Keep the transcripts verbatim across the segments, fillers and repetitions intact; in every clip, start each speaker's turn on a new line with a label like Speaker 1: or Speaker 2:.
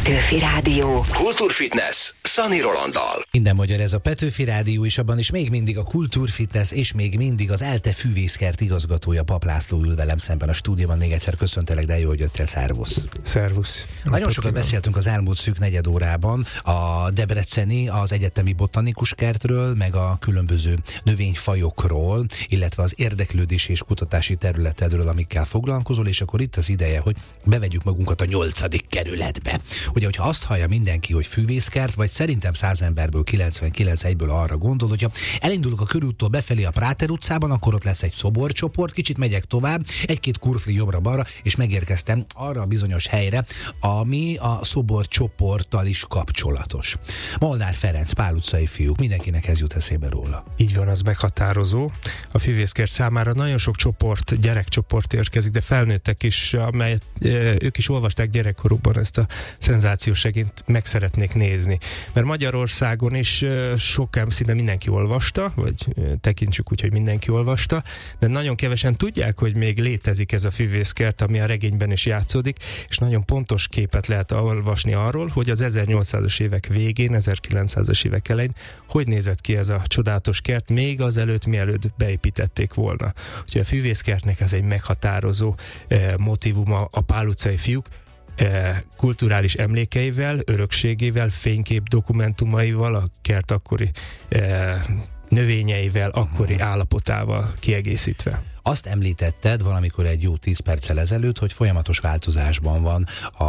Speaker 1: Petőfi Rádió.
Speaker 2: Kultúrfitness Szani Rolanddal.
Speaker 3: Minden magyar ez a Petőfi Rádió, és abban is még mindig a Kultúrfitness, és még mindig az ELTE Fűvészkert igazgatója, Pap László ül velem szemben a stúdióban. Még egyszer köszöntelek, de jó, hogy jöttél, szervusz.
Speaker 4: Szervusz.
Speaker 3: Nagyon sokat beszéltünk az elmúlt szűk negyed órában a debreceni, az egyetemi botanikus kertről, meg a különböző növényfajokról, illetve az érdeklődési és kutatási területedről, amikkel foglalkozol, és akkor itt az ideje, hogy bevegyük magunkat a nyolcadik kerületbe. Ugye, hogyha azt hallja mindenki, hogy fűvészkert, vagy szerintem száz emberből kilencvenkilenc egyből arra gondol, hogyha elindulok a körúttól befelé a Práter utcában, akkor ott lesz egy szoborcsoport, kicsit megyek tovább, egy-két kurfli jobbra-balra, és megérkeztem arra a bizonyos helyre, ami a szoborcsoporttal is kapcsolatos. Molnár Ferenc, Pál utcai fiúk, mindenkinek ez jut eszébe róla.
Speaker 4: Így van, az meghatározó. A fűvészkert számára nagyon sok csoport, gyerekcsoport érkezik, de felnőttek is, amelyet e, ők is olvasták gyerekkorukban ezt a szenzációs regényt, meg szeretnék nézni. Mert Magyarországon is e, sok, szinte mindenki olvasta, vagy e, tekintsük úgy, hogy mindenki olvasta, de nagyon kevesen tudják, hogy még létezik ez a fűvészkert, ami a regényben is játszódik, és nagyon pontos képet lehet olvasni arról, hogy az ezernyolcszázas évek végén, ezerkilencszázas évek elején hogy nézett ki ez a csodálatos kert, még azelőtt, mielőtt beépítették volna. Úgyhogy a fűvészkertnek ez egy meghatározó eh, motívuma a Pál utcai fiúk, eh, kulturális emlékeivel, örökségével, fénykép dokumentumaival, a kert akkori eh, növényeivel, akkori állapotával kiegészítve.
Speaker 3: Azt említetted valamikor egy jó tíz perccel ezelőtt, hogy folyamatos változásban van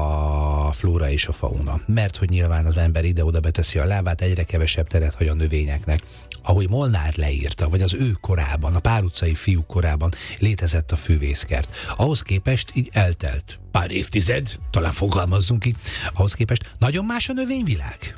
Speaker 3: a flóra és a fauna. Mert hogy nyilván az ember ide-oda beteszi a lábát, egyre kevesebb teret hagy a növényeknek. Ahogy Molnár leírta, vagy az ő korában, a Pál utcai fiúk korában létezett a fűvészkert. Ahhoz képest így eltelt pár évtized, talán fogalmazzunk ki, ahhoz képest nagyon más a növényvilág.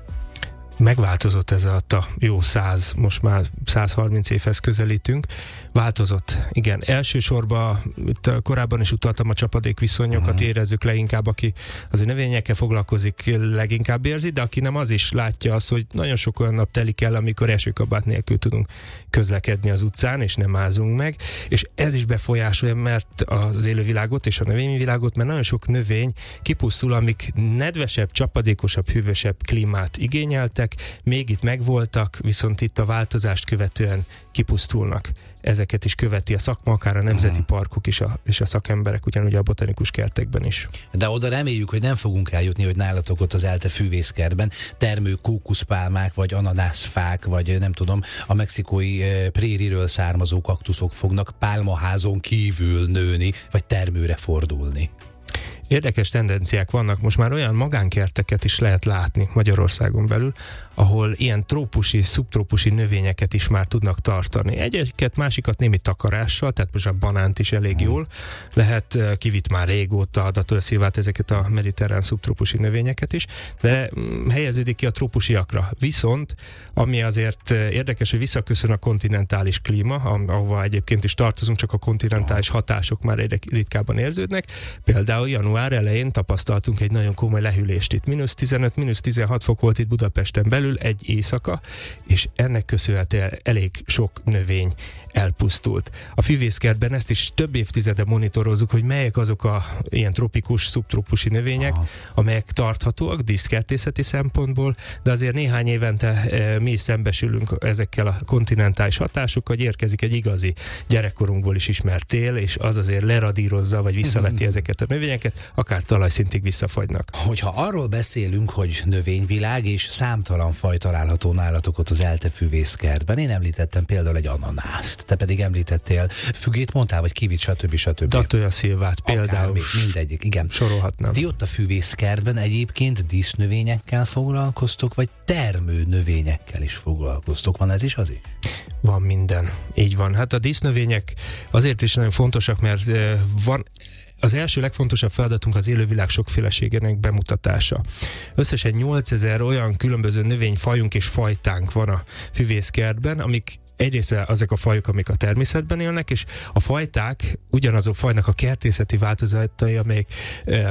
Speaker 4: Megváltozott ez a jó száz, most már százharminc évhez közelítünk. Változott, igen. Elsősorban korábban is utaltam a csapadékviszonyokat, uh-huh. érezzük leginkább, aki az növényekkel foglalkozik, leginkább érzi, de aki nem, az is látja azt, hogy nagyon sok olyan nap telik el, amikor esőkabát nélkül tudunk közlekedni az utcán, és nem ázunk meg, és ez is befolyásolja, mert az élővilágot és a növényvilágot, mert nagyon sok növény kipusztul, amik nedvesebb, csapadékosabb, hűvösebb klímát igényeltek, még itt megvoltak, viszont itt a változást követően kipusztulnak. Ezeket is követi a szakma, akár a nemzeti uh-huh. parkok is a, és a szakemberek, ugyanúgy a botanikus kertekben is.
Speaker 3: De oda reméljük, hogy nem fogunk eljutni, hogy nálatok ott az ELTE fűvészkertben termő kókuszpálmák, vagy ananászfák, vagy nem tudom, a mexikói e, prériről származó kaktuszok fognak pálmaházon kívül nőni, vagy termőre fordulni.
Speaker 4: Érdekes tendenciák vannak, most már olyan magánkerteket is lehet látni Magyarországon belül, ahol ilyen trópusi, szubtrópusi növényeket is már tudnak tartani. Egy-egyet, másikat némi takarással, tehát most a banánt is elég jól lehet, kivitt már régóta a Datura szilvát, ezeket a mediterrán szubtrópusi növényeket is, de helyeződik ki a trópusiakra. Viszont, ami azért érdekes, hogy visszaköszön a kontinentális klíma, ahova egyébként is tartozunk, csak a kontinentális hatások már egyre ritkábban érződnek. Például január elején tapasztaltunk egy nagyon komoly lehűlést itt. mínusz tizenöt, mínusz tizenhat fok volt itt Budapesten belül egy éjszaka, és ennek köszönhetően elég sok növény elpusztult. A fűvészkertben ezt is több évtizede monitorozzuk, hogy melyek azok a ilyen tropikus, szubtrópusi növények, aha. amelyek tarthatóak díszkertészeti szempontból, de azért néhány évente e, mi is szembesülünk ezekkel a kontinentális hatásokkal, hogy érkezik egy igazi gyerekkorunkból is ismert tél, és az azért leradírozza, vagy visszaveti ezeket a növényeket, akár talajszintig visszafagynak.
Speaker 3: Hogyha arról beszélünk, hogy növényvilág és számtalan faj található nálatok ott az ELTE fűvészkertben, én említettem például egy ananászt. Te pedig említettél fügét, mondtál, vagy kivit, stb. stb.
Speaker 4: Datura szilvát például.
Speaker 3: Akármi, mindegyik, igen.
Speaker 4: Sorolhatnám.
Speaker 3: Ti ott a fűvészkertben egyébként dísznövényekkel foglalkoztok, vagy termő növényekkel is foglalkoztok? Van ez is, az is?
Speaker 4: Van minden. Így van. Hát a dísznövények azért is nagyon fontosak, mert van az első legfontosabb feladatunk az élővilág sokféleségének bemutatása. Összesen nyolcezer olyan különböző növényfajunk és fajtánk van a fűvészkertben, amik egyrészt azok a fajok, amik a természetben élnek, és a fajták ugyanazok fajnak a kertészeti változatai, amelyek e,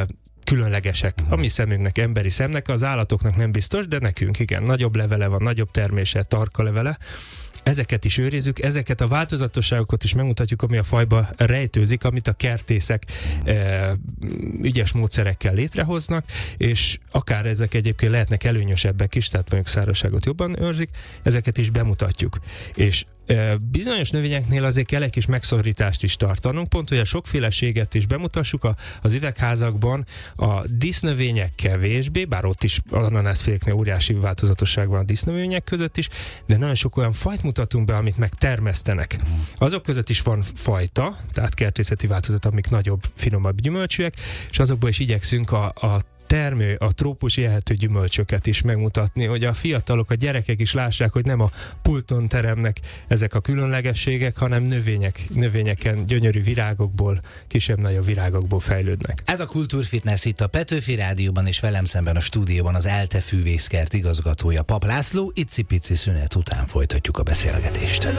Speaker 4: különlegesek. A mi szemünknek, emberi szemnek, az állatoknak nem biztos, de nekünk igen, nagyobb levele van, nagyobb termése, tarka levele. Ezeket is őrizzük, ezeket a változatosságokat is megmutatjuk, ami a fajba rejtőzik, amit a kertészek e, ügyes módszerekkel létrehoznak, és akár ezek egyébként lehetnek előnyösebbek is, tehát mondjuk szárazságot jobban őrzik, ezeket is bemutatjuk. És e, bizonyos növényeknél azért kell egy kis megszorítást is tartanunk, pont, hogy a sokféleséget is bemutassuk a, az üvegházakban, a dísznövények kevésbé, bár ott is ananászféléknél óriási változatosság van a dísznövények között is, de nagyon sok olyan fajt mutatunk be, amit megtermesztenek. Azok között is van fajta, tehát kertészeti változat, amik nagyobb, finomabb gyümölcsűek, és azokból is igyekszünk a, a termő, a trópusi élhető gyümölcsöket is megmutatni, hogy a fiatalok, a gyerekek is lássák, hogy nem a pulton teremnek ezek a különlegességek, hanem növények, növényeken, gyönyörű virágokból, kisebb-nagyobb virágokból fejlődnek.
Speaker 3: Ez a Kultúrfitness itt a Petőfi Rádióban, és velem szemben a stúdióban az ELTE fűvészkert igazgatója, Pap László. Icipici szünet után folytatjuk a beszélgetést.